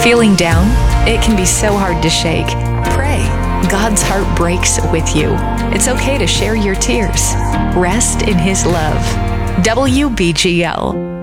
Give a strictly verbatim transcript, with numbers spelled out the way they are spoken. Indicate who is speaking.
Speaker 1: Feeling down? It can be so hard to shake. Pray. God's heart breaks with you. It's okay to share your tears. Rest in His love. W B G L.